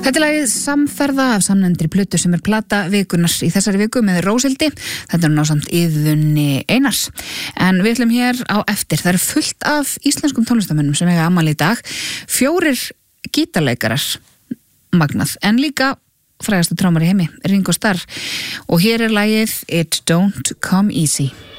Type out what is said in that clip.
Þetta lagið Samferða af samnefndri plötu sem plata vikunar í þessari viku með Róshildi. Þetta násamt Iðunni Einars. En við ætlum hér á eftir. Það fullt af íslenskum tónlistarmönnum sem eiga afmæli í dag. 4 gítarleikarar, magnað, en líka frægastu trómar í heimi, Ringo Starr. Og hér lagið It Don't Come Easy.